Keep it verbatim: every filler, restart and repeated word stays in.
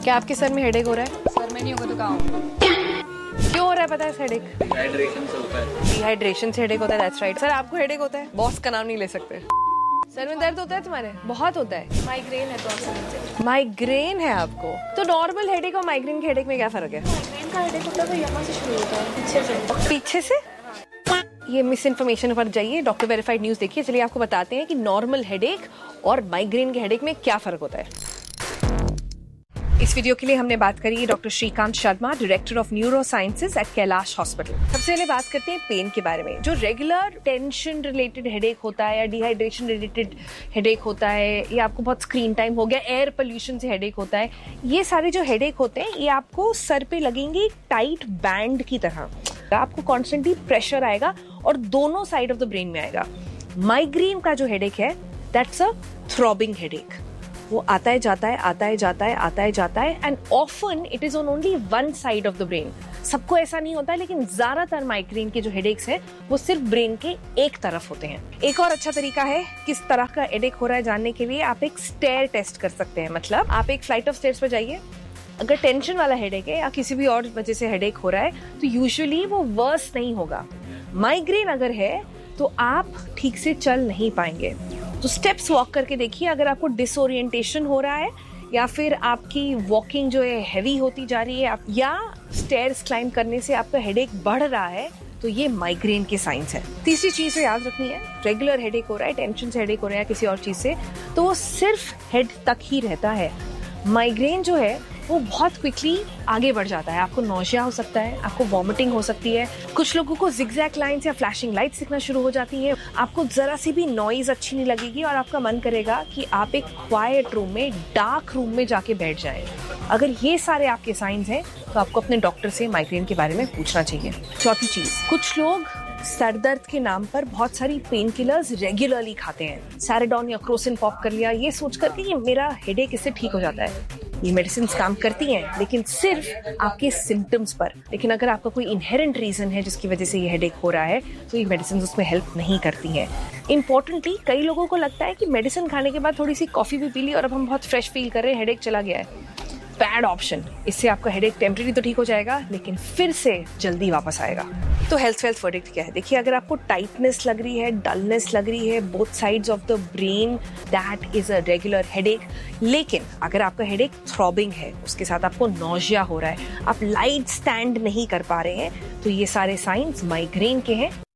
क्या आपके सर में हेडेक हो रहा है? सर में नहीं होगा तो कहाँ होगा? क्यों हो रहा है पता है हेडेक? डिहाइड्रेशन से होता है। डिहाइड्रेशन से हेडेक होता है, दैट्स राइट। सर आपको हेडेक होता है? बॉस का नाम नहीं ले सकते। सर में दर्द होता है तुम्हारे? बहुत होता है। माइग्रेन है तो माइग्रेन है आपको? तो नॉर्मल हेडेक और माइग्रेन के हेडेक में क्या फर्क है? माइग्रेन का हेडेक होता है तो यहाँ से शुरू होता है, पीछे से। पीछे से? ये मिस इन्फॉर्मेशन पर जाइए, डॉक्टर वेरीफाइड न्यूज देखिए। चलिए आपको बताते हैं कि नॉर्मल हेडेक और माइग्रेन के हेडेक में क्या फर्क होता है। इस वीडियो के लिए हमने बात करी doctor Shrikant Sharma, director of neuro sciences eight Kailash hospital. सबसे पहले बात करते हैं पेन के बारे में। जो रेगुलर टेंशन रिलेटेड हेडेक होता है या डिहाइड्रेशन रिलेटेड हेडेक होता है या आपको बहुत स्क्रीन टाइम हो गया, एयर पोल्यूशन से हेडेक होता है, ये सारे जो हेडेक होते हैं ये आपको सर पे लगेंगे एक टाइट बैंड की तरह। आपको कॉन्स्टेंटली प्रेशर आएगा और दोनों साइड ऑफ द ब्रेन में आएगा। माइग्रेन का जो हेडेक है दैट्स अ थ्रॉबिंग हेडेक। वो आता है जाता है आता है जाता है आता है जाता है and often it is on only one side of the brain. सबको ऐसा नहीं होता है, लेकिन ज्यादातर माइग्रेन के जो हेडेक्स हैं वो सिर्फ ब्रेन के एक तरफ होते हैं। एक और अच्छा तरीका है किस तरह का हेडेक हो रहा है जानने के लिए, आप एक स्टेयर टेस्ट कर सकते हैं। मतलब आप एक फ्लाइट ऑफ स्टेयर्स पर जाइए, अगर टेंशन वाला हेडेक है या किसी भी और वजह से हेडेक हो रहा है तो यूजुअली वो वर्स नहीं होगा। माइग्रेन अगर है तो आप ठीक से चल नहीं पाएंगे। तो स्टेप्स वॉक करके देखिए, अगर आपको डिसओरिएंटेशन हो रहा है या फिर आपकी वॉकिंग जो है हैवी होती जा रही है आप, या स्टेयर्स क्लाइंब करने से आपका हेडेक बढ़ रहा है, तो ये माइग्रेन के साइंस है। तीसरी चीज जो याद रखनी है, रेगुलर हेडेक हो रहा है, टेंशन से हेडेक हो रहा है किसी और चीज से, तो वो सिर्फ हेड तक ही रहता है। माइग्रेन जो है वो बहुत क्विकली आगे बढ़ जाता है। आपको नौशिया हो सकता है, आपको वॉमिटिंग हो सकती है, कुछ लोगों को जिगजैग लाइन्स या फ्लैशिंग लाइट्स दिखना शुरू हो जाती है, आपको जरा सी भी नॉइज अच्छी नहीं लगेगी और आपका मन करेगा कि आप एक क्वाइट रूम में, डार्क रूम में जाके बैठ जाएं। अगर ये सारे आपके साइंस हैं तो आपको अपने डॉक्टर से माइग्रेन के बारे में पूछना चाहिए। चौथी चीज, कुछ लोग सर दर्द के नाम पर बहुत सारी पेन किलर्स रेगुलरली खाते हैं। सैराडोन या क्रोसिन पॉप कर लिया, ये सोच कर कि मेरा हेडेक इससे ठीक हो जाता है। ये मेडिसिन काम करती हैं लेकिन सिर्फ आपके सिम्टम्स पर। लेकिन अगर आपका कोई इनहेरेंट रीजन है जिसकी वजह से ये हेडेक हो रहा है तो ये मेडिसिन उसमें हेल्प नहीं करती हैं। इंपॉर्टेंटली कई लोगों को लगता है कि मेडिसिन खाने के बाद थोड़ी सी कॉफी भी पी ली और अब हम बहुत फ्रेश फील कर रहे हैं, हेडेक चला गया है। Bad option. इससे आपका हेडेक टेम्परेरी तो ठीक हो जाएगा लेकिन फिर से जल्दी वापस आएगा। तो हेल्थ वेल्थ वर्डिक्ट क्या है? देखिए, अगर आपको टाइटनेस लग रही है, डलनेस लग रही है both sides of the brain, that is a regular headache. लेकिन अगर आपका हेडेक थ्रॉबिंग है, उसके साथ आपको नौशिया हो रहा है, आप लाइट स्टैंड नहीं कर पा रहे हैं, तो ये सारे साइंस माइग्रेन के हैं।